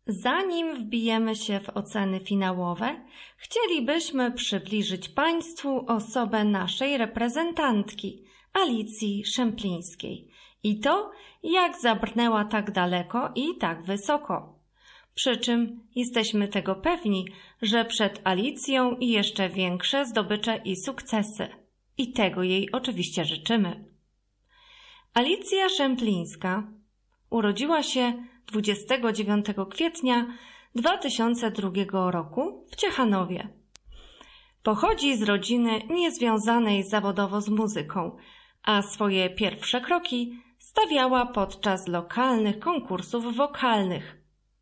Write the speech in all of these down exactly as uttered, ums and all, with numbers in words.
Zanim wbijemy się w oceny finałowe, chcielibyśmy przybliżyć Państwu osobę naszej reprezentantki, Alicji Szemplińskiej, i to, jak zabrnęła tak daleko i tak wysoko. Przy czym jesteśmy tego pewni, że przed Alicją i jeszcze większe zdobycze i sukcesy. I tego jej oczywiście życzymy. Alicja Szemplińska urodziła się dwudziestego dziewiątego kwietnia dwa tysiące drugiego roku w Ciechanowie. Pochodzi z rodziny niezwiązanej zawodowo z muzyką, a swoje pierwsze kroki stawiała podczas lokalnych konkursów wokalnych.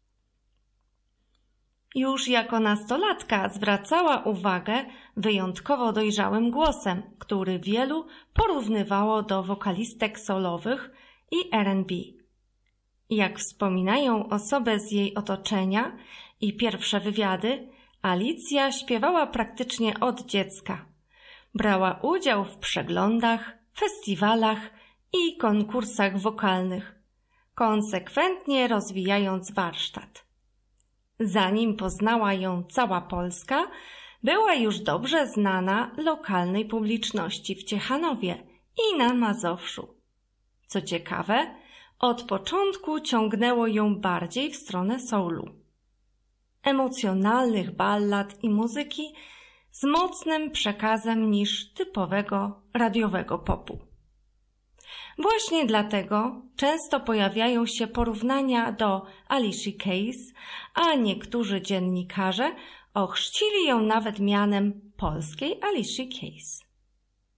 Już jako nastolatka zwracała uwagę wyjątkowo dojrzałym głosem, który wielu porównywało do wokalistek solowych i R and B. Jak wspominają osoby z jej otoczenia i pierwsze wywiady, Alicja śpiewała praktycznie od dziecka. Brała udział w przeglądach, festiwalach i konkursach wokalnych, konsekwentnie rozwijając warsztat. Zanim poznała ją cała Polska, była już dobrze znana lokalnej publiczności w Ciechanowie i na Mazowszu. Co ciekawe, od początku ciągnęło ją bardziej w stronę soulu, emocjonalnych ballad i muzyki z mocnym przekazem niż typowego radiowego popu. Właśnie dlatego często pojawiają się porównania do Alicia Keys, a niektórzy dziennikarze ochrzcili ją nawet mianem polskiej Alicia Keys.